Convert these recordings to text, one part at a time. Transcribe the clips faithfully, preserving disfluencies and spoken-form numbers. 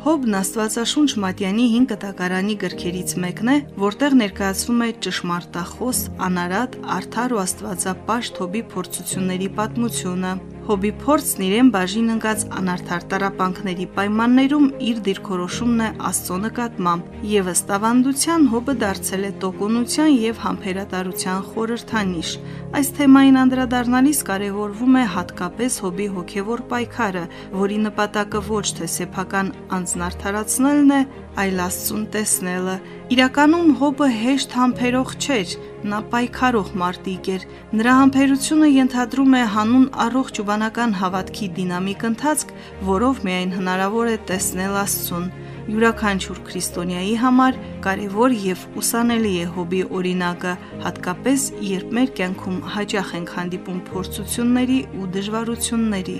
Հոբն Աստվածաշունչ Մատյանի հին կտակարանի գրքերից մեկն է, որտեղ ներկայացվում է ճշմարտախոս, անարատ, արդար ու աստվածապաշտ Հոբի փորձությունների պատմությունը։ Հոբի փորձն իրեն բաժին ընկած անարդար տառապանքների պայմաններում իր դիրքորոշումն է Աստծո նկատմամբ, եւ ըստ ավանդության Հոբը դարձել է տոկունության եւ համբերատարության խորհրդանիշ։ Այս թեմային անդրադառնալիս կարևորվում է հատկապես Հոբի հոգեվոր պայքարը, որի նպատակը ոչ թե սեփական անձն արդարացնելն է, այլ Աստծուն տեսնելը։ Իրականում Հոբը հեշտ համբերող չէր, նա պայքարող մարտիկ էր։ Նրա համբերությունը ենթադրում է հանուն առողջ ու բանական հավատքի դինամիկ ընթացք, որով միայն հնարավոր է տեսնել Աստծուն։ Յուրաքանչյուր քրիստոնյայի համար կարևոր եւ ուսանելի է Հոբի օրինակը, հատկապես երբ մեր կյանքում հաճախ ենք հանդիպում փորձությունների ու դժվարությունների։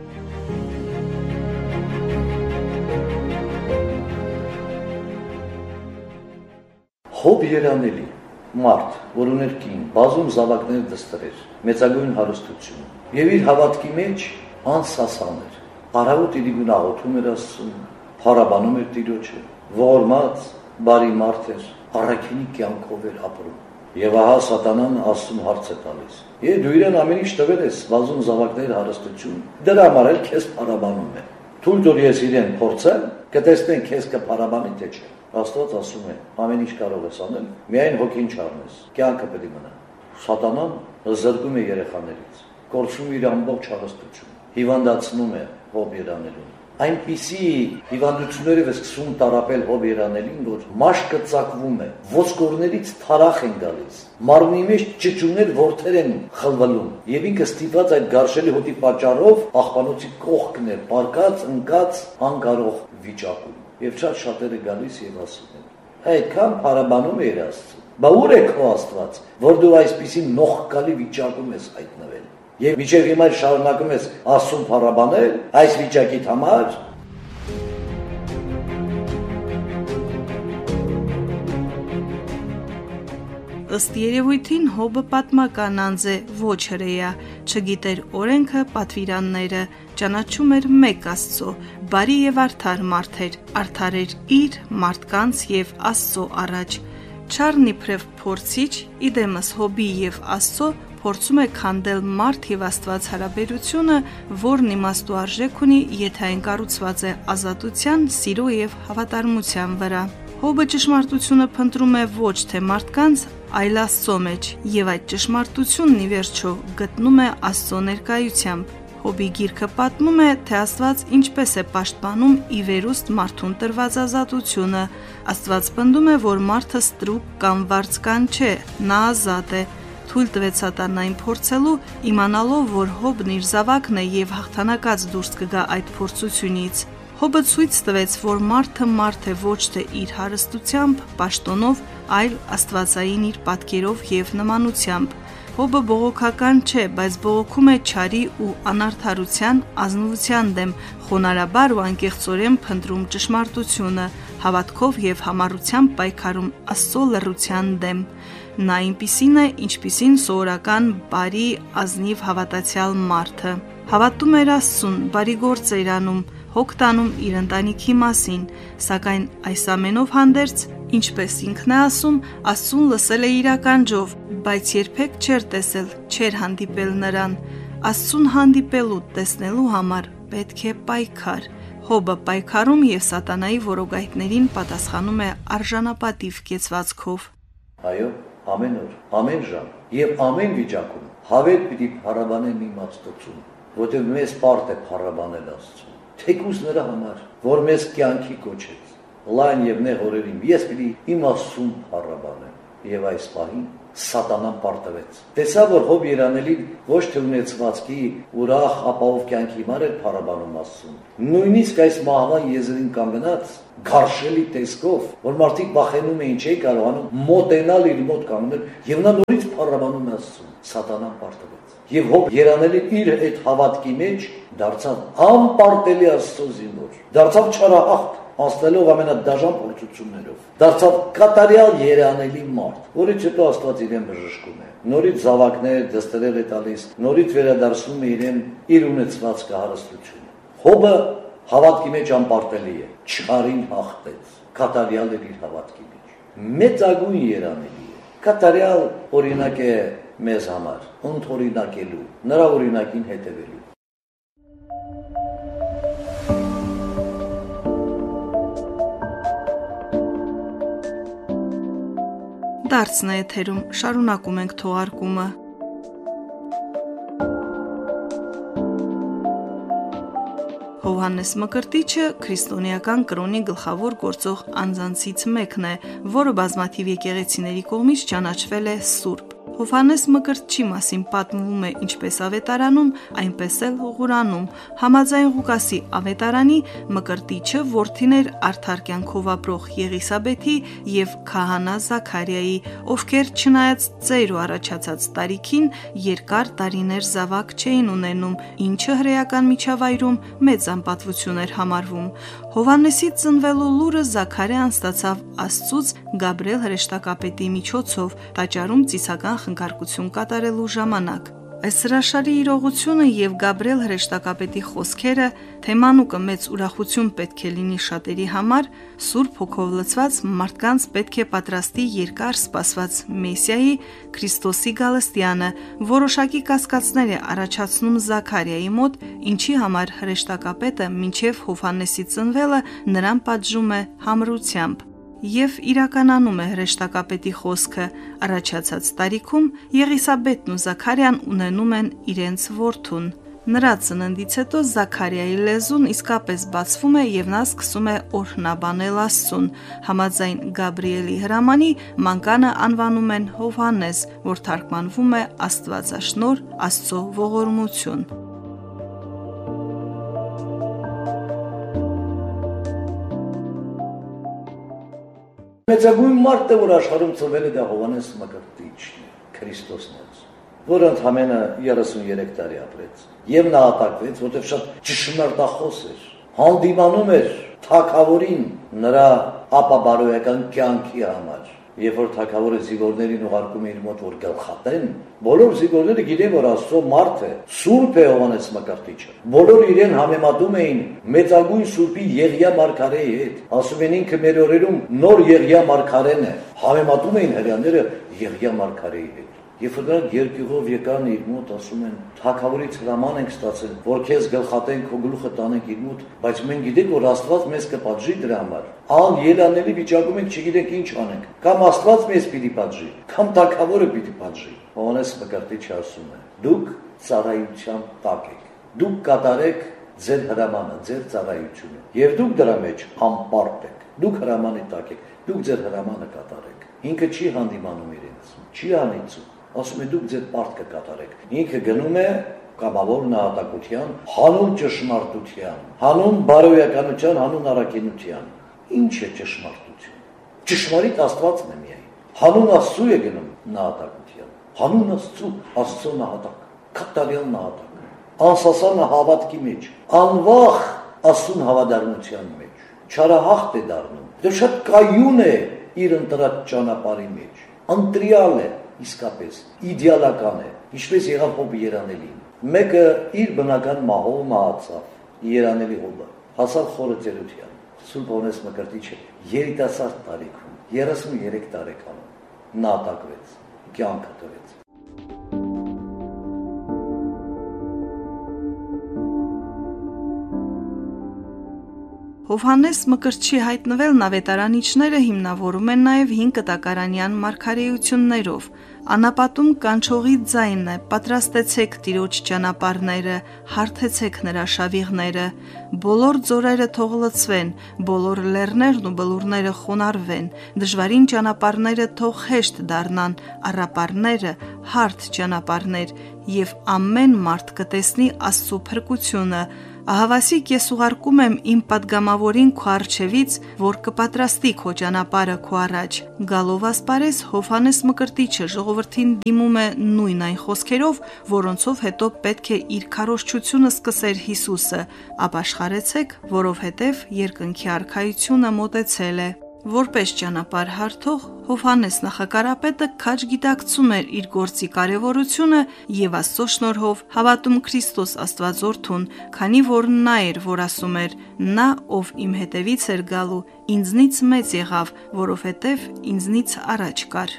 Հոբ երանելի մարդ, որ ուներ կին, բազում զավակներ դստեր, մեծագույն հարստություն, եւ իր հավատքի մեջ անսասան էր։ Առավոտ իրիկուն աղոթում էր Աստծուն, փառաբանում էր Տիրոջը, ողորմած, բարի մարդ էր, առաքինի կյանքով էր ապրում։ Եվ ահա Սատանան Աստծուն հարց է տալիս. «Եվ դու իրեն ամեն ինչ տվել ես, բազում զավակներ, հարստություն, դրա համար էլ քեզ փառաբանում է։ Թույլ տուր ես իրեն փորձեմ, կտեսնեն քեզ կփառաբանի թե չէ»։ Աստված ասում է. ամեն ինչ կարող ես անել, միայն հոգին չառնես, կյանքը պետք է մնա։ Սատանան զրկում է երեխաներից, կորցնում իր ամբողջ հարստությունը, հիվանդացնում է Հոբ երանելուն։ Այնպիսի հիվանդություններով է սկսում տառապել Հոբ երանելին, որ մաշկը ծակվում է, ոսկորներից թարախ են գալիս, մարմնի մեջ ճճուներ որդեր են խլվելում, եւ ինքը ստիպված այդ գարշելի հոտի պատճառով աղբանոցի կողքն է պարկած, ընկած, անկարող վիճակում։ Եվ շատ շատերը գալիս եւ ասում են. «Այդքան փառաբանում է Աստծուն, բա ուր է քո Աստված, որ դու այսպիսի նողկալի վիճակում ես հայտնվել»։ Եվ մինչև հիմա շարունակում ես Աստծուն փառաբանել այս վիճակիդ համար։ Ըստ երևույթին Հոբը պատմական անձ է, ոչ հրեա, չգիտեր օրենքը, պատվիրանները, ճանաչում էր մեկ Աստծո, բարի եւ արդար մարդ էր, արդար էր իր, մարդկանց եւ Աստծո առաջ։ Չարն իբրև փորձիչ, իդեմս Հոբի եւ Աստծո փորձում է քանդել մարդ եւ Աստված հարաբերությունը, որն իմաստու արժեք ունի, եթե այն կառուցված է ազատության, սիրո եւ հավատարմության վրա։ Հոբը ճշմարտությունը փնտրում է ոչ թե մարդկանց, այլ Աստծո մեջ, եւ այդ ճշմարտությունն ի վերջո գտնում է Աստծո ներկայությամբ։ Հոբի գիրքը պատմում է, թե Աստված ինչպես է պաշտպանում ի վերուստ մարդուն տրված ազատությունը։ Աստված պնդում է, որ մարդը ստրուկ կամ վարձկան չէ, նա ազատ է։ Թույլ տվեց Սատանային փորձելու, իմանալով, որ Հոբն իր զավակն է եւ հաղթանակած դուրս կգա այդ փորձությունից։ Հոբը ցույց տվեց, որ մարդը մարդ է ոչ թե իր հարստությամբ, պաշտոնով, այլ աստվածային իր պատկերով եւ նմանությամբ։ Հոբը բողոքական չէ, բայց բողոքում է չարի ու անարդարության, ազնվության դեմ, խոնարհաբար ու անկեղծորեն փնտրում ճշմարտությունը, հավատքով եւ համառությամբ պայքարում Աստծո լռության դեմ։ Նա այնպիսին է, ինչպիսին սովորական բարի, ազնիվ հավատացյալ մարդը։ Հավատում էր Աստծուն, բարի գործ էր անում, հոգ տանում իր ընտանիքի մասին, սակայն այս ամենով հանդերձ, ինչպես ինքն է ասում, Աստծուն լսել է իր ականջով, բայց երբեք չէր տեսել, չէր հանդիպել նրան։ Աստծուն հանդիպելու, տեսնելու համար պետք է պայքար։ Հոբը պայքարում եւ Սատանայի որոգայթներին պատասխանում է արժանապատիվ կեցվածքով։ Այո, ամեն օր, ամեն ժամ եւ ամեն վիճակում հավետ պիտի փառաբանեմ իմ Աստծուն, որտեղ մեզ պարտ է փառաբանել Աստծուն։ Թեկուզ նրա համար, որ մեզ կյանքի կոչեց, լայն եւ նեղ օրերին ես պիտի իմ Աստծուն փառաբանեմ։ Եվ այս պահին Սատանան պարտվեց։ Տեսա, որ Հոբ երանելին ոչ թե ունեցվածքի ուրախ ապահով կյանքի համար էր փառաբանում Աստծուն։ Նույնիսկ այս մահվան եզրին կանգնած գարշելի տեսքով, որ մարդիկ վախենում էին, չէի կարողանում մոտենալ իր մոտ կանգնել, եւ նա նորից փառաբանում է Աստծուն։ Սատանան պարտվեց։ Եվ Հոբ երանելին իր այդ հավատքի մեջ դարձավ անպարտելի Աստծո զինվոր։ Դարձավ չարահաղթ, անցնելով ամենադաժան փորձություններով, դարձավ կատարյալ երանելի մարդ, որից հետո Աստված իրեն բժշկում է։ Նորից զավակներ, դստերեր է տալիս, նորից վերադարձնում է իրեն իր ունեցվածքը հարստությունը։ Հոբը Հավատքի մեջ անպարտելի է, չարին հաղթեց, կատարյալ էր իր հավատքի մեջ։ Մեծագույն երանելի է, կատարյալ օրինակ է մեզ համար, ընդօրինակելու, նրա օրինակին հետևելու։ Դարձն է եթերում, շարունակում ենք թողարկումը։ Հովհաննես Մկրտիչը քրիստոնեական կրոնի գլխավոր գործող անձանցից մեկն է, որը բազմաթիվ եկեղեցիների կողմից ճանաչվել է սուրբ։ Հովհաննես Մկրտչի մասին պատմվում է ինչպես Ավետարանում, այնպես էլ Ղուրանում։ Համաձայն Ղուկասի Ավետարանի Մկրտիչը որդին էր արդար կյանքով ապրող Եղիսաբեթի եւ քահանա Զաքարիայի, ովքեր չնայած ծեր ու առաջացած տարիքին երկար տարիներ զավակ չէին ունենում, ինչը հրեական միջավայրում մեծ անպատվություն էր համարվում։ Հովհաննեսի ծնվելու լուրը Զաքարիան ստացավ Աստծուց Գաբրիել հրեշտակապետի միջոցով, տաճարում ծիսական խնգարկություն կատարելու ժամանակ։ Այս հրաշալի իրողությունը եւ Գաբրիել հրեշտակապետի խոսքերը, թե մանուկը մեծ ուրախություն պետք է լինի շատերի համար, Սուրբ Հոգով լցված մարդկանց պետք է պատրաստի երկար սպասված Մեսիայի Քրիստոսի գալստյանը, որոշակի կասկածներ է առաջացնում Զաքարիայի մոտ, ինչի համար հրեշտակապետը մինչև Հովհաննեսի ծնվելը նրան պատժում է համրությամբ։ Եվ իրականանում է հրեշտակապետի խոսքը, առաջացած տարիքում Եղիսաբեթն ու Զաքարիան ունենում են իրենց որդուն։ Նրա ծննդից հետո Զաքարիայի լեզուն իսկապես բացվում է եւ նա սկսում է օրհնաբանել Աստծուն։ Համաձայն Գաբրիելի հրամանի մանկանը անվանում են Հովհաննես, որ թարգմանվում է Աստվածաշնորհ, Աստծո ողորմություն։ Մեծագույն մարդը, որ աշխարհում ծնվել է, դա Հովհաննես Մկրտիչն է, Քրիստոսն է, որը ընդամենը երեսուններեք տարի ապրեց եւ նահատակվեց, որտեղ շատ ճշմարտախոս էր, հանդիմանում էր թագավորին նրա ապաբարոյական կյանքի համար։ Երբ որ թագավորը զինվորներին ուղարկում է իր մոտ, որ գլխատեն, բոլոր զինվորները գիտեն, որ Աստծո մարդ է, սուրբ է Հովհաննես Մկրտիչը։ Բոլորը իրեն համեմատում էին մեծագույն սուրբի Եղիա մարգարեի հետ։ Ասում են ինքը մեր օրերում նոր Եղիա մարգարեն է։ Համեմատում էին հрьяաները Եղիա մարգարեի հետ։ Երբ որ նրանք երկյուղով եկան իր մոտ, ասում են, թագավորից հրաման ենք ստացել, որ քեզ գլխատենք, քո գլուխը տանենք իր մոտ, բայց մենք գիտենք, որ Աստված մեզ կպատժի դրա համար։ Ան ելանելի վիճակում ենք, չգիտենք ինչ անենք։ Կամ Աստված մեզ պիտի պատժի, կամ թագավորը պիտի պատժի։ Հովհաննես Մկրտիչը ասում է. դուք ծառայության տակ եք։ Դուք կատարեք ձեր հրամանը, ձեր ծառայությունը, եւ դուք դրա մեջ անպարտ եք։ Դուք հրամանի տակ եք, դուք ձեր հրամանը կատարեք։ Ինքը չի հանդիմանում իրենց, չի անիծում։ Ասում է դուք ձեր պարտք կկատարեք։ Ինքը գնում է կամավոր նահատակության, հանուն ճշմարտության, հանուն բարոյականության, հանուն առաքինության։ Ինչ է ճշմարտություն։ Ճշմարիտ Աստվածն է միայն։ Հանուն Աստծու է գնում նահատակության։ Հանուն Աստծու, Աստծո նահատակ, կատարյալ նահատակ։ Անսասանը հավատքի մեջ, անվախ Աստծուն հավատարմության մեջ։ Չարահաղթ է դառնում։ Դա շատ կայուն է իր ընտրած ճանապարհի մեջ։ Ընտրյալ է իսկապես, իդեալական է, ինչպես եղավ Հոբ երանելին։ Մեկը իր բնական մահով մահացավ, երանելի Հոբը, հասավ խորը ծերության։ Սուրբ Հովհաննես Մկրտիչը երիտասարդ տարիքում, երեսուներեք տարեկանում նահատակվեց, կյանքը տվեց։ Հովհաննես Մկրտչի հայտնվելն ավետարանիչները հիմնավորում են նաև հին կտակարանյան մարգարեություններով։ Անապատում կանչողի ձայնն է. «Պատրաստեցեք Տիրոջ ճանապարհները, հարթեցեք նրա շավիղները, բոլոր ձորերը թող լցվեն, բոլոր լեռներն ու բլուրները խոնարհվեն, դժվարին ճանապարհները թող հեշտ դառնան, առապարները հարթ ճանապարհներ, եւ ամեն մարդ կտեսնի Աստծո փրկությունը։ Ահավասիկ ես ուղարկում եմ իմ պատգամավորին քո առջևից, որ կպատրաստի քո ճանապարհը քո առաջ»։ Գալով ասպարեզ Հովհաննես Մկրտիչը ժողովրդին դիմում է նույն այն խոսքերով, որոնցով հետո պետք է իր քարոզչությունը սկսեր Հիսուսը. «Ապաշխարեցեք, որովհետև երկնքի արքայությունը մոտեցել է»։ Որպես ճանապարհ հարթող Հովհաննես նախակարապետը քաջ գիտակցում էր իր գործի կարևորությունը եւ Աստծո շնորհով հավատում Քրիստոս Աստվածորդուն, քանի որ նա էր, որ ասում էր. «Նա, ով իմ հետևից էր գալու, ինձնից մեծ եղավ, որովհետեւ ինձնից առաջ կար»։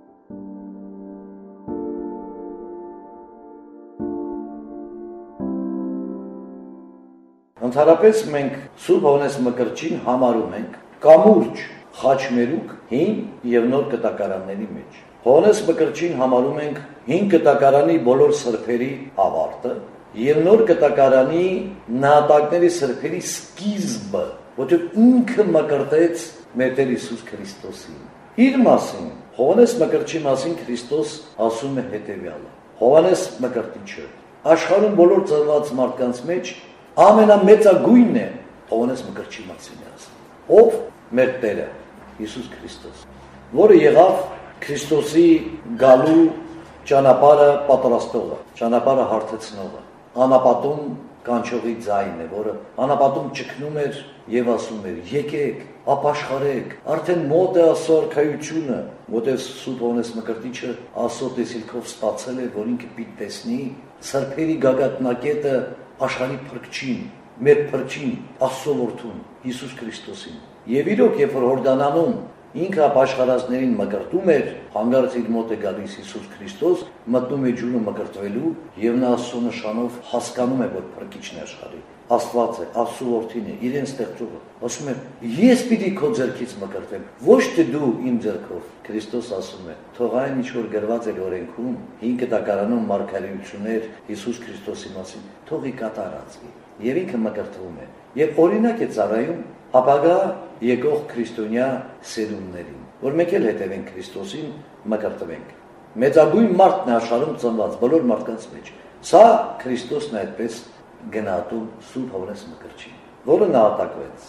Ընդհանրապես մենք Սուրբ Հովհաննես Մկրտչին համարում ենք կամուրջ խաչմերուկ հին եւ նոր կտակարանների մեջ։ Հովհաննես Մկրտչին համարում ենք հին կտակարանի բոլոր սրբերի ավարտը եւ նոր կտակարանի նահատակների սրբերի սկիզբը, որտեղ ինքը մկրտեց մեր Տեր Հիսուս Քրիստոսին։ Իր մասին, Հովհաննես Մկրտչի մասին Քրիստոս ասում է հետեւյալը. Հովհաննես Մկրտիչը աշխարհում բոլոր ծնված մարդկանց մեջ ամենամեծագույնն է Հովհաննես Մկրտչի մասին է ասում, ով մեր Տերը Հիսուս Քրիստոս, որը եղավ Քրիստոսի գալու ճանապարհը պատրաստողը, ճանապարհը հարթեցնողը, անապատում կանչողի ձայնը, որը անապատում ճգնում էր եւ ասում էր. «Եկեք, ապաշխարեք, արդեն մոտ է Աստծո արքայությունը», որտեղ Սուրբ Հովհաննես Մկրտիչը Աստծո տեսիլքով ստացել էր, որ ինքը պիտի տեսնի սրբերի գագաթնակետը աշխարհի փրկչին, մեր փրկչին, Աստծո որդուն, Հիսուս Քրիստոսին։ Եվ իրոք, երբ որ Հորդանանում ինքը ապաշխարածներին մկրտում էր, հանգարց իր մոտ է գալիս Հիսուս Քրիստոս, մտնում է ջուրը մկրտվելու եւ նա Աստծո նշանով հասկանում է, որ փրկիչն է աշխարհի, Աստված է, Աստծո որդին է, իրեն ստեղծողը։ Ասում է. «Ես պիտի քո ձեռքից մկրտեմ, ոչ թե դու իմ ձեռքով»։ Քրիստոս ասում է. «Թող այն ինչ որ գրված է օրենքում, հին կտակարանում մարգարեություններ Հիսուս Քրիստոսի մասին, թող ի կատարածվի»։ Եվ ինքը մկրտվում է։ Եվ օրինակ է ծառայում ապագա եկող քրիստոնյա սերունդներին, որ մենք էլ հետևենք Քրիստոսին, մկրտվենք։ Մեծագույն մարդն է աշխարհում ծնված բոլոր մարդկանց մեջ։ Սա Քրիստոսն է այդպես գնահատում Սուրբ Հովհաննես Մկրտչին, որը նահատակվեց։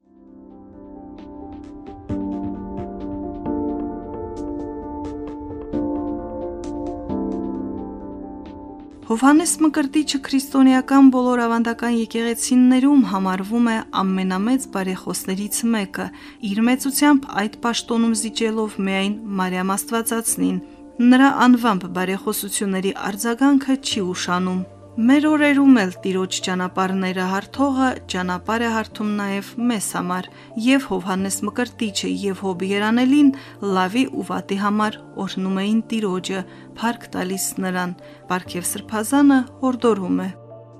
Հովհաննես Մկրտիչը քրիստոնեական բոլոր ավանդական եկեղեցիներում համարվում է ամենամեծ բարեխոսներից մեկը, իր մեծությամբ այդ պաշտոնում զիջելով միայն Մարիամ Աստվածածնին։ Նրա անվամբ բարեխոսությունների արձագանքը չի ուշանում։ Մեր օրերում էլ Տիրոջ ճանապարհները հարթողը ճանապարհ է հարթում նաև մեզ համար, եւ Հովհաննես Մկրտիչը եւ Հոբ Երանելին լավի ու վատի համար օրհնում էին Տիրոջը, փառք տալիս նրան։ Պարգև Սրբազանը հորդորում է.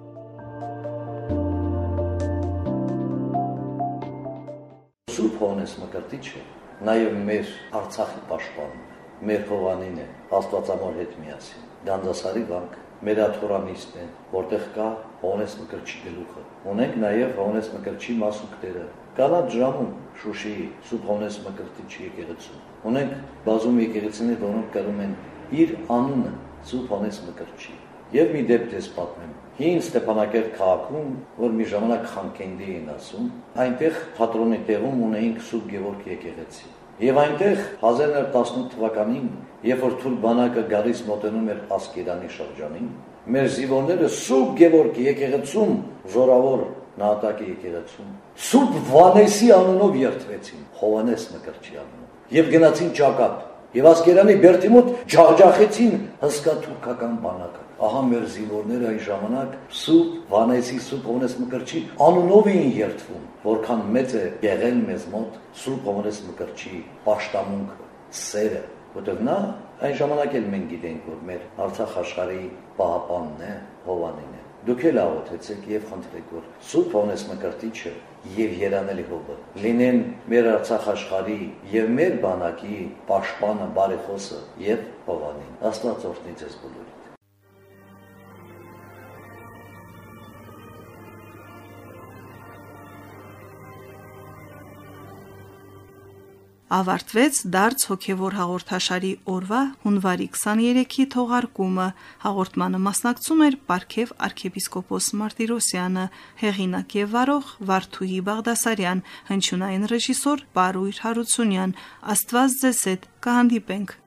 Սուրբ Հովհաննես Մկրտիչը նաև մեր Արցախի պաշտպանն է, մեր Հովանին է, Աստվածամոր հետ միասին, Գանձասարի վանք, մեր աթորանիստն է, որտեղ կա Հովհաննես Մկրտչի գլուխը։ Ունենք նաև Հովհաննես Մկրտչի մասունքները, Կանաչ ժամում Շուշիի Սուրբ Հովհաննես Մկրտչի եկեղեցում։ Ունենք բազում եկեղեցիներ, որոնք կրում են իր անունը Սուրբ Հովհաննես Մկրտչի։ Եվ մի դեպք ես պատմեմ։ Հին Ստեփանակերտ քաղաքում, որ մի ժամանակ Խանկենդի էին ասում, այնտեղ թատրոնի տեղում ունեինք Սուրբ Գևորգ եկեղեցի։ Եվ այնտեղ հազար նոր տասնութ թվականին, երբ որ թուրք բանակը գալիս մոտենում էր Ասկերանի շրջանին, մեր զինվորները Սուրբ Գևորգ եկեղեցում, զորավոր նահատակի եկեղեցում, Սուրբ Վանեսի անունով երթվեցին, Հովհաննես Մկրտչի անունով, եւ գնացին ճակատ, եւ Ասկերանի բերդի մոտ ջախջախեցին հսկա թուրքական բանակը։ Ահա մեր զինվորները այն ժամանակ Սուրբ Վանեսի, Սուրբ Հովհաննես Մկրտչի անունով էին երթվում, որքան մեծ է եղել մեզ մոտ Սուրբ Հովհաննես Մկրտչի պաշտամունքը, սերը, որտեղ նա այն ժամանակ էլ մենք գիտենք, որ մեր Արցախ աշխարհի պահապանն է, Հովանին է։ Դուք էլ աղոթեցեք եւ խնդրեք, որ Սուրբ Հովհաննես Մկրտիչը եւ Երանելի Հոբը լինեն մեր Արցախ աշխարհի եւ մեր բանակի պաշտպանը, բարեխոսը եւ Հովանին։ Աստված օրհնի ձեզ բոլորին։ Ավարտվեց դարձ հոգևոր հաղորդաշարի օրվա հունվարի քսաներեքի թողարկումը։ Հաղորդմանը մասնակցում էր Պարքև arczepiskopos Martirosyan-ը, հեղինակ եւ վարող Վարդուհի Բաղդասարյան, հնչյունային ռեժիսոր Պարույր Հարությունյան։ Աստված ձեզ հետ, կհանդիպենք։